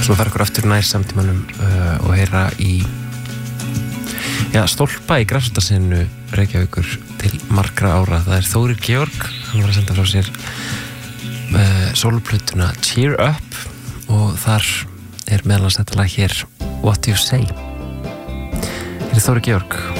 Svo fara ykkur aftur nær samtímanum og heyra í stólpa í grafsóttasinu Reykjavíkur til margra ára. Það er Þórir Georg, hann var að senda frá sér sólplötuna Cheer Up og þar er meðal annars þetta lag hér What You Say. Hér er Þórir Georg.